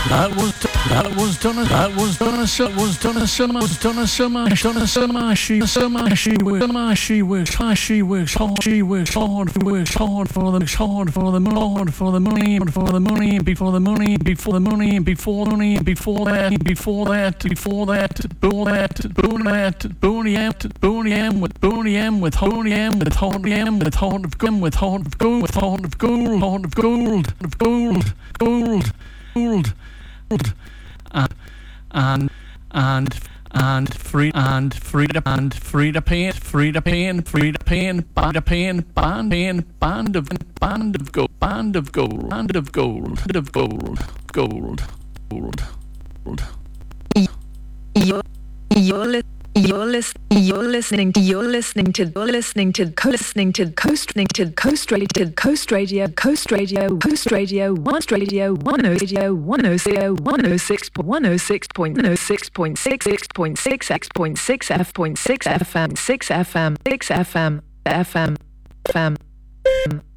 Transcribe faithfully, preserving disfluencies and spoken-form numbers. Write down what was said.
That was that was done. That was done. That was done. Summer was done. Summer. Done. Summer. She summer. She works. Summer. She works. She works hard. She works hard. Works hard for the hard for the hard for the money. For the money. Before the money. Before the money. Before the money. Before that. Before that. Before that. Before that. Before that. Boney M. Boney M. With Boney M. With Boney M. With Boney M. With heart of gum. With heart of gold. With heart of gold. Heart of gold. Of gold. Gold. Gold. And and and and free and free to and free to pain, free to pain, free to pain, band of pain, band pain, band of band of gold, band of gold, band of gold, band of gold, gold, gold, gold. You're you're li- you're lis- you're listening to you're listening to you're listening to co listening to coast to coast radio coast radio coast radio coast radio one radio one radio one oh one oh six one oh six point oh six point six six point six x point six f point six fm six fm six fm fm fm